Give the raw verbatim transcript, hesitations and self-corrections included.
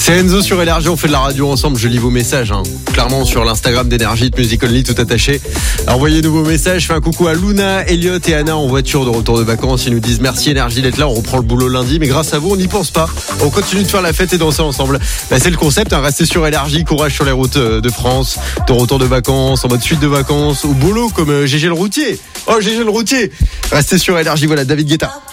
C'est Enzo sur Énergie, on fait de la radio ensemble, je lis vos messages, hein. Clairement sur l'Instagram d'Énergie, de Music Only, tout attaché. Envoyez-nous vos messages, je fais un coucou à Luna, Elliot et Anna en voiture de retour de vacances. Ils nous disent merci Énergie d'être là, on reprend le boulot lundi, mais grâce à vous, on n'y pense pas. On continue de faire la fête et danser ensemble. Bah, c'est le concept, hein. Restez sur Énergie, courage sur les routes de France, de retour de vacances, en mode suite de vacances, au boulot comme Gégé le routier. Oh Gégé le routier. Restez sur Énergie, voilà David Guetta.